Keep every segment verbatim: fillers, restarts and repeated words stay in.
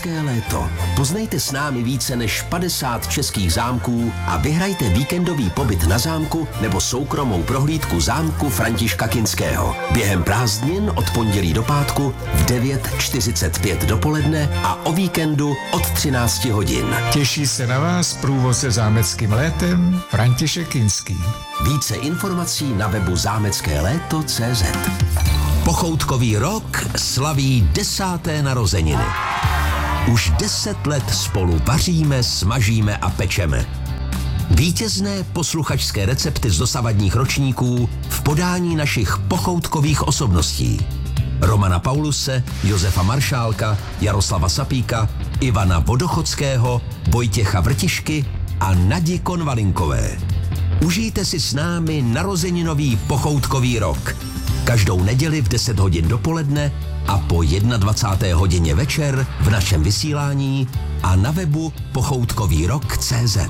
Zámecké léto. Poznejte s námi více než padesát českých zámků a vyhrajte víkendový pobyt na zámku nebo soukromou prohlídku zámku Františka Kinského. Během prázdnin od pondělí do pátku v devět čtyřicet pět dopoledne a o víkendu od třináct hodin. Těší se na vás průvodce zámeckým létem František Kinský. Více informací na webu zámecké léto tečka cé zet. Pochoutkový rok slaví desáté narozeniny. Už deset let spolu vaříme, smažíme a pečeme. Vítězné posluchačské recepty z dosavadních ročníků v podání našich pochoutkových osobností. Romana Pauluse, Josefa Maršálka, Jaroslava Sapíka, Ivana Vodochodského, Vojtěcha Vrtišky a Nadi Konvalinkové. Užijte si s námi narozeninový pochoutkový rok. Každou neděli v deset hodin dopoledne a po dvacáté jedné hodině večer v našem vysílání a na webu pochoutkový rok tečka cé zet.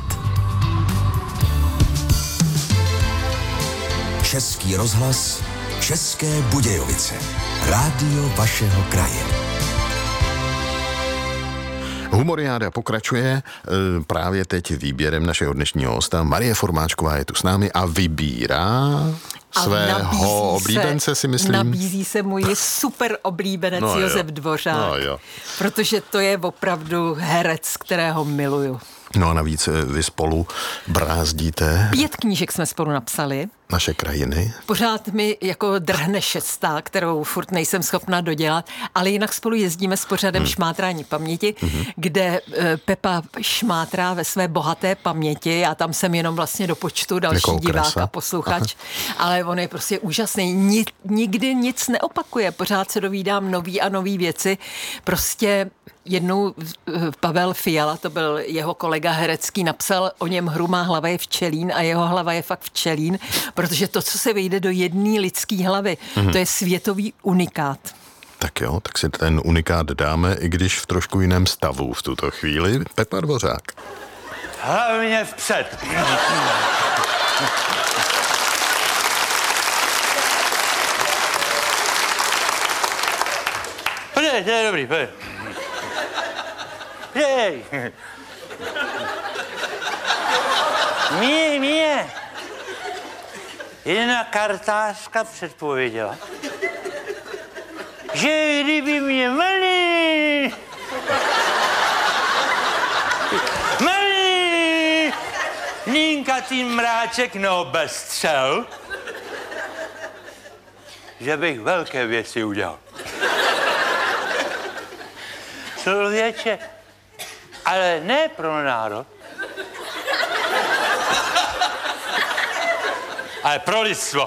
Český rozhlas, České Budějovice. Rádio vašeho kraje. Humoriáda pokračuje e, právě teď výběrem našeho dnešního hosta. Marie Formáčková je tu s námi a vybírá svého oblíbence, si myslím. Nabízí se můj super oblíbenec no Josef Dvořák, no jo. Protože to je opravdu herec, kterého miluju. No a navíc vy spolu brázdíte. Pět knížek jsme spolu napsali. Naše krajiny. Pořád mi jako drhne šestá, kterou furt nejsem schopná dodělat, ale jinak spolu jezdíme s pořadem hmm. Šmátrání paměti, hmm. kde Pepa šmátrá ve své bohaté paměti a tam jsem jenom vlastně do počtu další Jakou divák krasa. A posluchač, Aha. ale on je prostě úžasný. Ni, nikdy nic neopakuje, pořád se dovídám nový a nový věci. Prostě jednou Pavel Fiala, to byl jeho kolega herecký, napsal o něm Hru má hlava je včelín a jeho hlava je fakt včelín, protože to, co se vejde do jedné lidské hlavy, mm-hmm. to je světový unikát. Tak jo, tak si ten unikát dáme, i když v trošku jiném stavu v tuto chvíli. Pepa Dvořák. Hlavně vpřed. Pojď, to je dobrý, pojď. Hej! Mně, mně. Jedna kartářka předpověděla, že kdyby mě malý, malý línkatý mráček neobestřel, že bych velké věci udělal. Člověče, ale ne pro národ, ale pro lidstvo.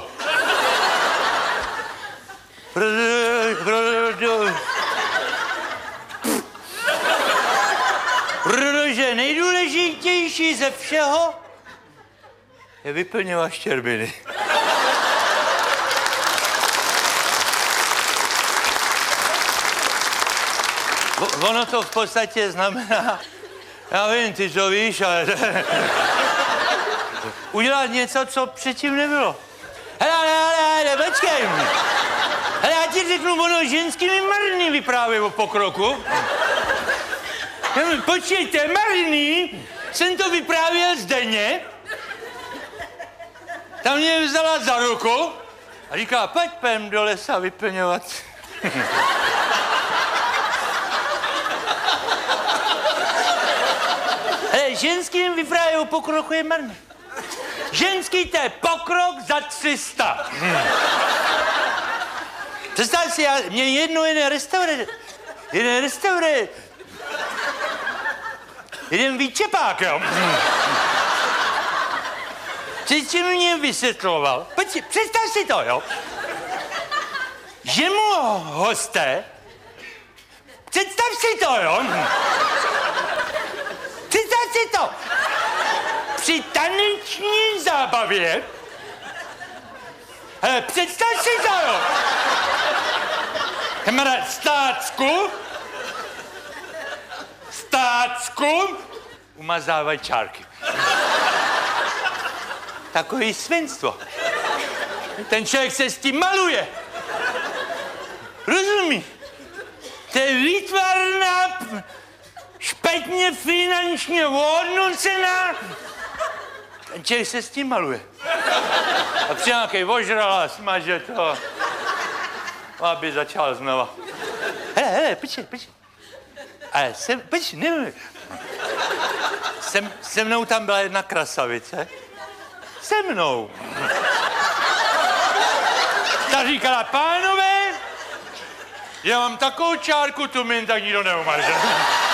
Protože nejdůležitější ze všeho je vyplňovat štěrbiny. Ono to v podstatě znamená, já vím, ty to víš, ale udělat něco, co předtím nebylo. Hele, hele, hele, počkej. Hele, já ti řeknu, ono ženský mi marný vyprávějí o pokroku. Počkejte, marný, jsem to vyprávěl Zdeně. Tam mě vzala za ruku a říkala, pojď půjdem do lesa vyplňovat. Hele, ženským vyprávějí o pokroku je marný. Ženský, to je pokrok za tři sta. Hmm. Představ si, já, mě jednou jeden restaurant, jeden restaurant, jeden výčepák, jo. Hmm. Přičem mě vysvětloval, pojď, představ si to, jo, že mu hosté, představ si to, jo, představ si to, při taneční zábavě, hele, představ si to, jo, kamarád, stácku, stácku, umazávají čárky. Takový svinstvo. Ten člověk se s tím maluje. Rozumí? To je výtvarná pěkně finančně ohodnocená. Ten člověk se s tím maluje. A při nějakej ožrala, smaže to, aby začal znova. Hele, hele, počkej, počkej. Ale jsem, počkej, nevím. Sem, se mnou tam byla jedna krasavice. Se mnou. Ta říkala, pánové, já mám takovou čárku, tu mi tak nikdo neumaže.